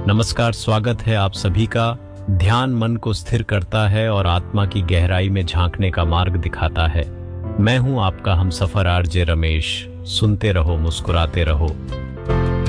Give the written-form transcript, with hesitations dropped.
नमस्कार, स्वागत है आप सभी का। ध्यान मन को स्थिर करता है और आत्मा की गहराई में झांकने का मार्ग दिखाता है। मैं हूं आपका हमसफर आरजे रमेश। सुनते रहो, मुस्कुराते रहो।